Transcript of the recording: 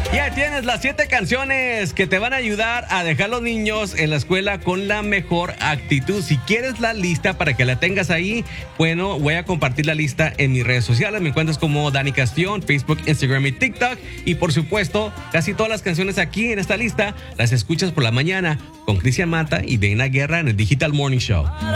Ya tienes las 7 canciones que te van a ayudar a dejar a los niños en la escuela con la mejor actitud. Si quieres la lista para que la tengas ahí, bueno, voy a compartir la lista en mis redes sociales. Me encuentras como Dani Castillón, Facebook, Instagram y TikTok. Y por supuesto, casi todas las canciones aquí en esta lista las escuchas por la mañana con Cristian Mata y Dana Guerra en el Digital Morning Show.